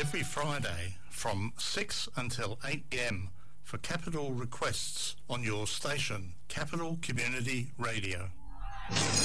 every Friday from 6 until 8 p.m. for capital requests on your station, Capital Community Radio.